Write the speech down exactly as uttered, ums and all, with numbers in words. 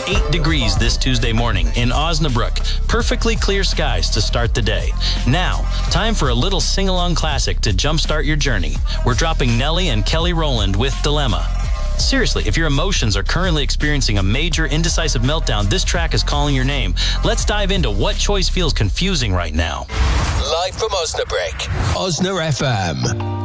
eight degrees this Tuesday morning in Osnabrück. Perfectly clear skies to start the day. Now, time for a little sing-along classic to jumpstart your journey. We're dropping Nelly and Kelly Rowland with Dilemma. Seriously, if your emotions are currently experiencing a major indecisive meltdown, this track is calling your name. Let's dive into what choice feels confusing right now. Live from Osnabrück, Osna F M.